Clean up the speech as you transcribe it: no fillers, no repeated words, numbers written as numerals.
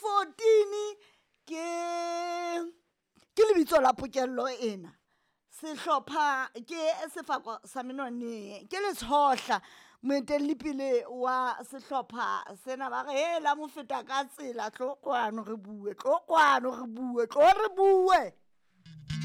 14 ke lebitso la pokello ena. Sehlopha ke sefako sa menone ke Letshohla, moeteledipele wa sehlopha sena. Ba re hela mo feta ka tsela, tlo kwano re bue